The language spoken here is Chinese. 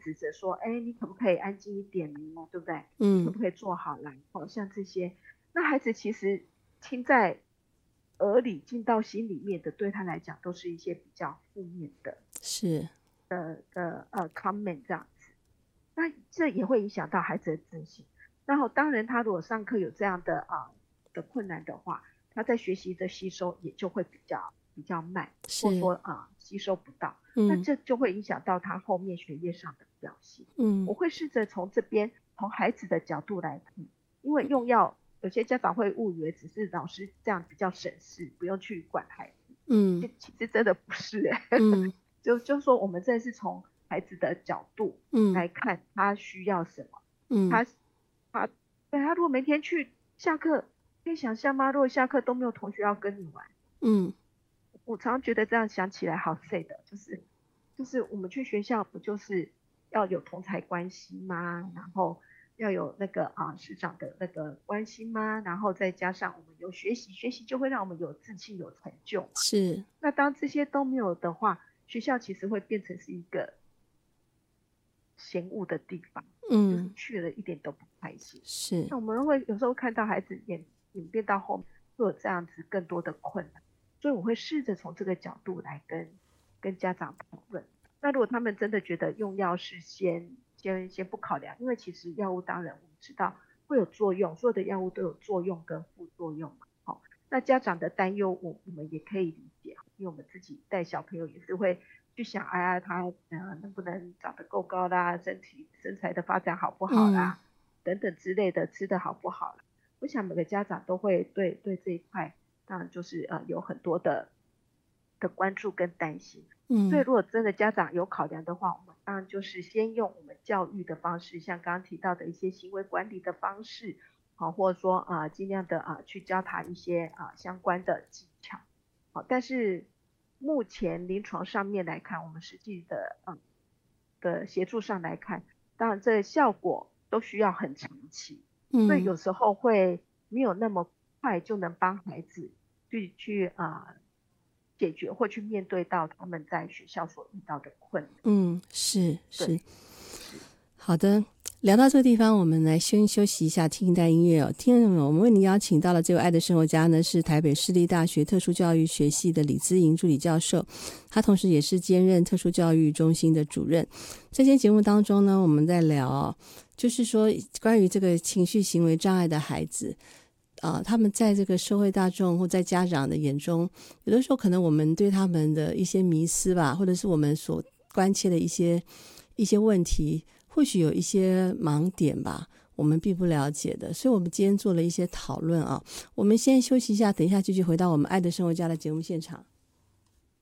指责说，哎，你可不可以安静一点呢？对不对？可不可以坐好来？像这些，那孩子其实听在耳里进到心里面的，对他来讲都是一些比较负面的是 comment 这样子。那这也会影响到孩子的自信。然后当然他如果上课有这样的困难的话，他在学习的吸收也就会比较慢，或者说吸收不到，那这就会影响到他后面学业上的表现。我会试着从这边从孩子的角度来看，因为用药有些家长会误以为只是老师这样比较省事，不用去管孩子，其实真的不是就说我们这是从孩子的角度来看他需要什么，他如果每天去下课，可以想象吗？如果下课都没有同学要跟你玩，我常常觉得这样想起来好 sad 的，就是我们去学校不就是要有同儕关系吗？然后要有那个师长的那个关心吗？然后再加上我们有学习就会让我们有自信有成就嘛。 是。 那当这些都没有的话，学校其实会变成是一个嫌恶的地方，就是去了一点都不开心。 是。 那我们会有时候看到孩子演变到后面会有这样子更多的困难，所以我会试着从这个角度来跟家长讨论。那如果他们真的觉得用药是先不考量，因为其实药物当然我们知道会有作用，所有的药物都有作用跟副作用嘛。那家长的担忧我们也可以理解，因为我们自己带小朋友也是会去想，哎呀，他能不能长得够高啦，身材的发展好不好啦，等等之类的，吃的好不好啦。我想每个家长都会对这一块，当然就是有很多的关注跟担心。所以如果真的家长有考量的话，我们当然就是先用我们教育的方式，像刚刚提到的一些行为管理的方式，或者说尽量的去教他一些相关的技巧。但是目前临床上面来看，我们实际的协助上来看，当然这效果都需要很长期，所以有时候会没有那么快就能帮孩子去解决或去面对到他们在学校所遇到的困难。 是。好的，聊到这个地方，我们来先休息一下，听一段音乐哦。听众朋友，我们为您邀请到了这位爱的生活家呢，是台北市立大学特殊教育学系的李姿莹助理教授，他同时也是兼任特殊教育中心的主任。这期节目当中呢，我们在聊就是说关于这个情绪行为障碍的孩子。他们在这个社会大众或在家长的眼中，有的时候可能我们对他们的一些迷思吧，或者是我们所关切的一些问题，或许有一些盲点吧，我们并不了解的，所以我们今天做了一些讨论啊。我们先休息一下，等一下继续回到我们爱的生活家的节目现场。